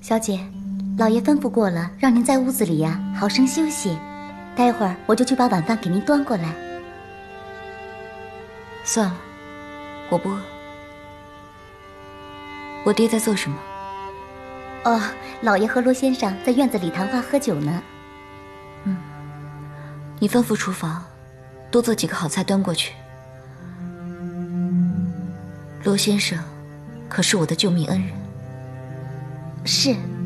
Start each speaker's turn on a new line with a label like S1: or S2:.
S1: 小姐，老爷吩咐过了，让您在屋子里呀好生休息。待会儿我就去把晚饭给您端过来。
S2: 算了，我不饿。我爹在做什么？
S1: 哦，老爷和罗先生在院子里谈话喝酒呢。
S2: 你吩咐厨房多做几个好菜端过去。罗先生可是我的救命恩人。
S1: 是。